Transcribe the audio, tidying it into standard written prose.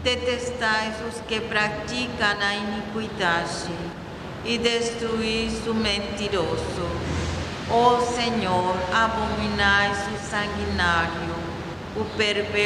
Detestais os que praticam a iniquidade e destruís o mentiroso. Ó Senhor, abominais o sanguinário, o perverso